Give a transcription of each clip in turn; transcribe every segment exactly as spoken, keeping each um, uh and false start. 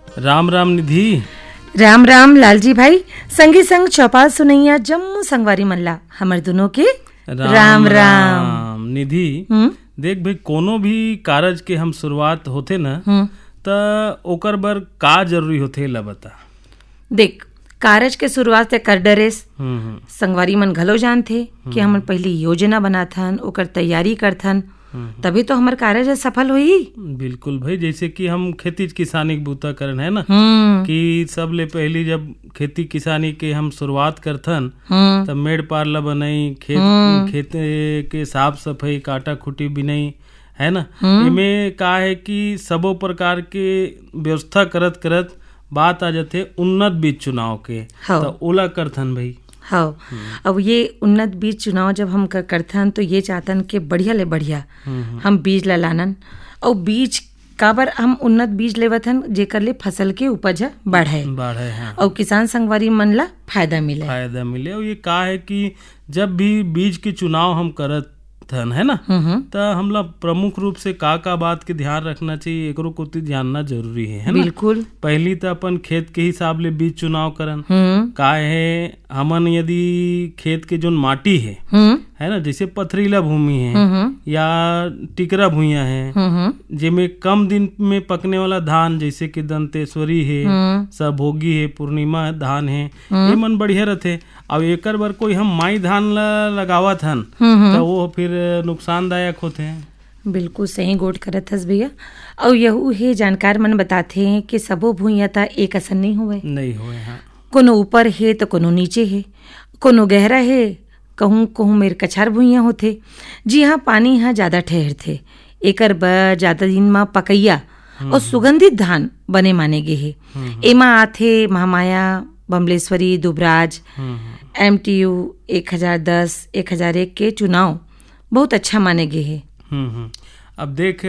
राम राम निधि। राम राम लालजी भाई। संगी संग चौपाल सुनैया जम्मू संगवारी मल्ला हमर दोनों के राम राम, राम।, राम। निधि देख भाई, कोनो भी कारज के हम शुरुआत होते न त ओकर बर का जरूरी होथे ला बता। देख, कारज के शुरुआत से कर डरेस संगवारी मन घलो जानथे कि हमन पहली योजना बनाथन, ओकर तैयारी करथन, तभी तो हमार कारज सफल होई। बिल्कुल भाई, जैसे कि हम खेती किसानी के बूता करन है ना, कि सबले पहली जब खेती किसानी के हम शुरुआत करथन तब मेड़ पार ला बनाई, खेत खेत के साफ सफाई, काटा खुटी बिनाई है ना। इमे का है कि सबो प्रकार के व्यवस्था करत करत बात आ जाते उन्नत बीज चुनाव के, तो ओला करथन भाई। हाँ, अब ये उन्नत बीज चुनाव जब हम कर करथन तो ये चाहतन कि बढ़िया ले बढ़िया हम बीज ला लानन। और बीज काबर हम उन्नत बीज लेवथन जेकर ले फसल के उपज बढ़े बढ़े हाँ। और किसान संगवारी मन ला फायदा मिले फायदा मिले। और ये का है कि जब भी बीज के चुनाव हम करत थन है ना, तो हमला प्रमुख रूप से का का बात के ध्यान रखना चाहिए, एकरो को जानना जरूरी है, है ना। बिल्कुल। पहली तो अपन खेत के हिसाब ले बीज चुनाव करन। का है हमन यदि खेत के जो माटी है है ना, जैसे पथरीला भूमि है या टिकरा भूइया है, जिसमें कम दिन में पकने वाला धान जैसे कि दंतेश्वरी है, सबभोगी है, पूर्णिमा धान है, ये मन बढ़िया रहते। अब एकर बर कोई हम माई धान ला लगावत हन तो वो फिर नुकसानदायक होते हैं। बिल्कुल सही गोट करत हस भैया। और यहू है जानकार मन बताते हैं कि सबो भूइया ता एक असन नहीं हुए नहीं हुए हाँ। कोनो ऊपर है तो कोनो नीचे है, कोनो गहरा है, कहूँ कहूँ मेरे कछार भूइया होते। जी हाँ, पानी यहाँ ज्यादा ठहर थे, एकर बर ज्यादा दिन में पकैया और सुगंधित धान बने माने गे है। एमा आथे Mahamaya, Bamleshwari, Dubraj, M T U एक हजार दस, एक हजार एक के चुनाव बहुत अच्छा माने गए है। अब देख,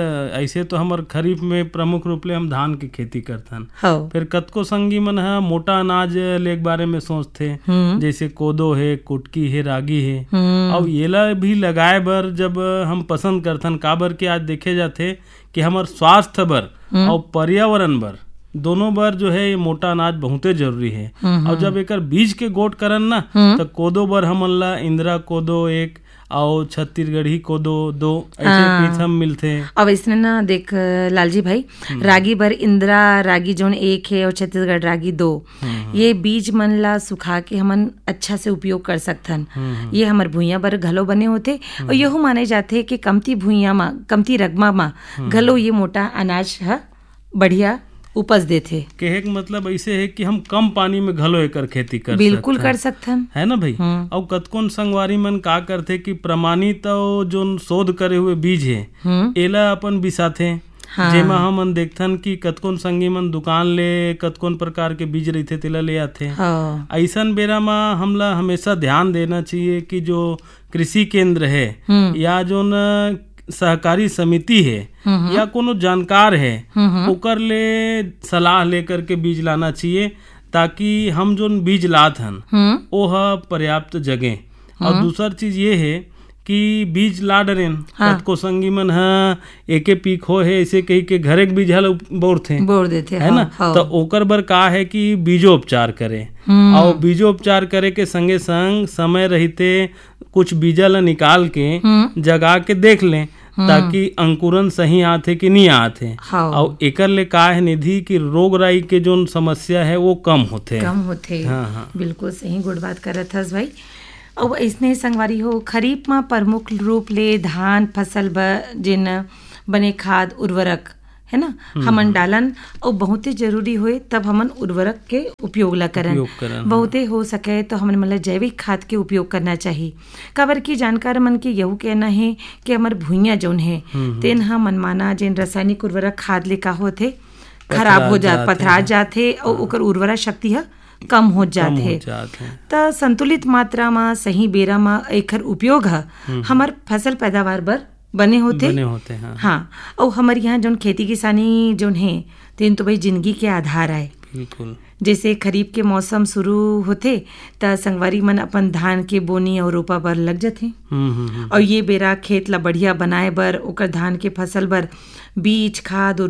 ऐसे तो हमार खरीफ में प्रमुख रूप ले हम धान की खेती करथन। फिर कतको संगी मन है मोटा अनाज ले के बारे में सोचते, जैसे कोदो है, कुटकी है, रागी है। और येला भी लगाए बर जब हम पसंद करथन, काबर के आज देखे जाते कि हमार स्वास्थ्य बर और पर्यावरण बर दोनों बार जो है ये मोटा अनाज बहुते जरूरी है। और जब एकर बीज के गोट करन ना तो कोदो बर हमन ला इंदिरा कोदो एक और छत्तीसगढ़ी कोदो दो ऐसे पीस हम मिलते हैं। अब इसने ना देख लालजी भाई, रागी बर इंदिरा रागी जोन एक है और छत्तीसगढ़ रागी दो, ये बीज मन ला सुखा के हमन अच्छा से उपयोग कर सकथन। ये हमर भुइयां बर घलो बने होते और यहू माने जाते कि कमती भुइयां मा, कमती रकमा मा घलो ये मोटा अनाज है बढ़िया उपज देथे। कहे के मतलब ऐसे है कि हम कम पानी में घलो एकर खेती कर बिल्कुल कर सकथन, है ना भाई। और कतकोन संगवारी मन का करथे कि प्रमाणित तो जो शोध करे हुए बीज है एला अपन बिसाथे। हाँ। जेमा हमन देखथन कि कतकोन संगी मन दुकान ले कतकोन प्रकार के बीज रहते तेला ले आथे। हाँ। ऐसन बेरा में हमला हमेशा ध्यान देना चाहिए कि जो कृषि केंद्र है या जो न सहकारी समिति है या कोनो जानकार है ओकर ले सलाह लेकर के बीज लाना चाहिए, ताकि हम जो बीज लात हन वो पर्याप्त जगह। और दूसर चीज ये है कि बीज ला डरेन हाँ। को संगी मन है एके पीक हो है ऐसे कही के घरे के बीज हल बोर थे बोर देते है ना। हाँ। तो ओकर बर का है कि बीजोपचार करे और बीजोपचार करे के संगे संग समय रहते कुछ बीजा ला निकाल के जगा के देख लें ताकि अंकुरन सही आथे कि नहीं आथे। हाँ। और एकर ले का है निधि की रोग राई के जो समस्या है वो कम होते कम होते। हाँ हाँ। बिल्कुल सही गुड बात करत हस भाई। अब इसने संगवारी हो खरीफ में प्रमुख रूप ले धान फसल ब जिन बने खाद उर्वरक है ना हमन डालन और बहुते जरूरी होए तब हमन उर्वरक के उपयोग ला करन। बहुते हो सके तो हमन मतलब जैविक खाद के उपयोग करना चाहिए। काबर की जानकार मन के यहू कहना है कि हमार भुइयां जौन है तेन हा मनमाना जिन रासायनिक उर्वरक खाद ले का होथे खराब हो जात पथरा जाथे और ओकर उर्वरा शक्ति है कम हो जाते। तो संतुलित मात्रा में सही बेरा में एकर उपयोग है हमार फसल पैदावार बर बने होते बने होते हाँ। हाँ। और हमारे यहाँ जो खेती किसानी जो है तेन तो भाई जिंदगी के आधार है। बिल्कुल। जैसे खरीफ के मौसम शुरू होते त संगवारी मन अपन धान के बोनी और रोपा बर लग जाते और ये बेरा खेत ला बढ़िया बनाए बर ओकर धान के फसल बर बीज खाद उर्वरक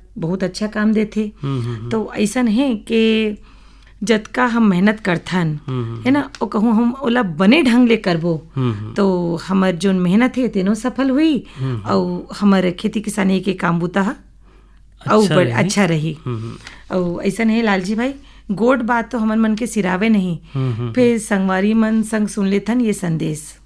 बहुत अच्छा काम देथे। हम्म, हम्म, तो ऐसन है कि जतका हम मेहनत करथन हम्म, है ना, ओ कहूँ हम ओला बने ढंग ले करबो हम्म, तो हमर जोन मेहनत है तेनो सफल हुई और हमर खेती किसानी के काम बूता ह और अच्छा बड़ रही। अच्छा रही। हम्म, और ऐसा नहीं लालजी भाई, गोड बात तो हमन मन के सिरावे नहीं, हम्म, हम्म, फिर संगवारी मन संग सुन लेथन ये संदेश।